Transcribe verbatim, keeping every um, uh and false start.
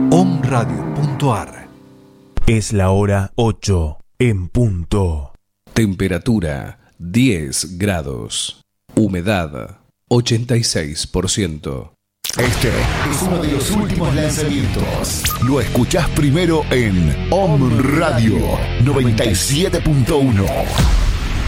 omradio punto ar. Es la hora ocho en punto. Temperatura diez grados. Humedad ochenta y seis por ciento. Este es uno de los últimos lanzamientos. Lo escuchás primero en Om Radio noventa y siete punto uno.